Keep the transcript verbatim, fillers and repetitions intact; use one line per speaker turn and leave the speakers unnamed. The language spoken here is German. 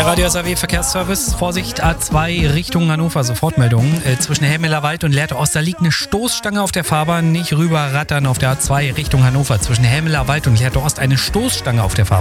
Radio S A W Verkehrsservice. Vorsicht, A zwei Richtung Hannover. Sofortmeldung. Äh, zwischen Helmeler Wald und Lehrte Ost, da liegt eine Stoßstange auf der Fahrbahn. Nicht rüberrattern auf der A zwei Richtung Hannover. Zwischen Helmeler Wald und Lehrte Ost eine Stoßstange auf der Fahrbahn.